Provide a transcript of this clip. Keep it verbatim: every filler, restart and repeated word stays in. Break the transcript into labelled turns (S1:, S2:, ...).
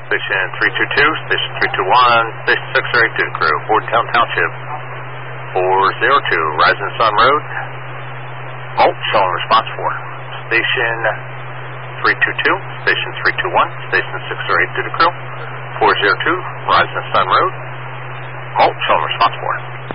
S1: Station three two two, Station three two one, Station six or eight to the crew, Fordtown Township, four zero two, Rising Sun Road. Halt, showing response for. Station three two two, Station three two one, Station six or eight to the crew, four zero two, Rising Sun Road. Halt, showing response for.